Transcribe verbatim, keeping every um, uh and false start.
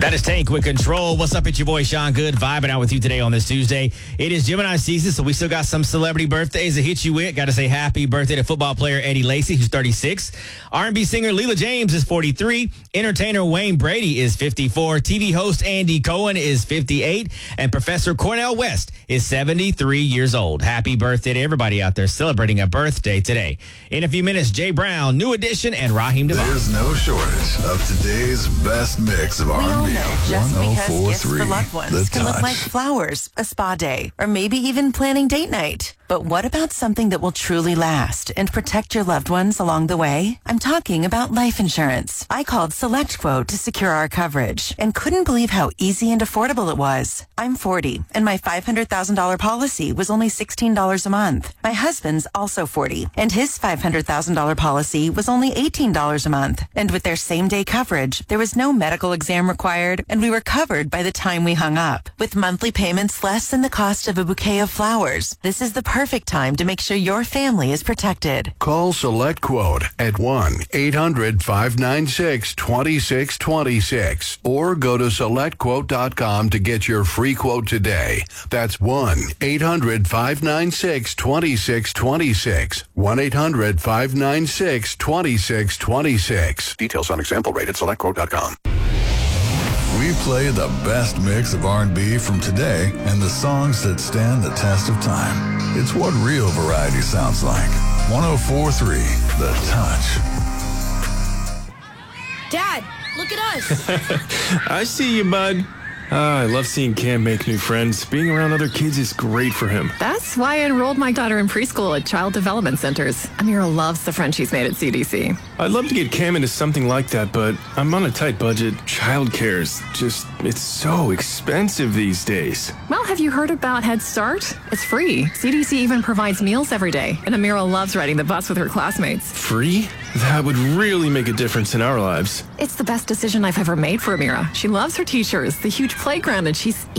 That is Tank with Control. What's up? It's your boy Sean Good, vibing out with you today on this Tuesday. It is Gemini season, so we still got some celebrity birthdays to hit you with. Got to say happy birthday to football player Eddie Lacy, who's thirty-six. R and B singer Leela James is forty-three. Entertainer Wayne Brady is fifty-four. T V host Andy Cohen is fifty-eight. And Professor Cornel West is seventy-three years old. Happy birthday to everybody out there celebrating a birthday today. In a few minutes, Jay Brown, New Edition, and Raheem DeVaughn. There's no shortage of today's best mix of R and B. No, just because gifts for loved ones can look like flowers, a spa day, or maybe even planning date night. But what about something that will truly last and protect your loved ones along the way? I'm talking about life insurance. I called SelectQuote to secure our coverage and couldn't believe how easy and affordable it was. I'm forty, and my five hundred thousand dollars policy was only sixteen dollars a month. My husband's also forty, and his five hundred thousand dollars policy was only eighteen dollars a month. And with their same-day coverage, there was no medical exam required, and we were covered by the time we hung up. With monthly payments less than the cost of a bouquet of flowers, this is the perfect time to make sure your family is protected. Call SelectQuote at one eight hundred five nine six two six two six or go to select quote dot com to get your free quote today. That's one eight hundred five nine six two six two six. one eight hundred five nine six two six two six. Details on example rate at select quote dot com. We play the best mix of R and B from today and the songs that stand the test of time. It's what real variety sounds like. one oh four point three The Touch. Dad, look at us. I see you, bud. Ah, I love seeing Cam make new friends. Being around other kids is great for him. That's why I enrolled my daughter in preschool at Child Development Centers. Amira loves the friends she's made at C D C. I'd love to get Cam into something like that, but I'm on a tight budget. Childcare's just, it's so expensive these days. Well, have you heard about Head Start? It's free. C D C even provides meals every day, and Amira loves riding the bus with her classmates. Free? That would really make a difference in our lives. It's the best decision I've ever made for Amira. She loves her teachers, the huge playground, and she's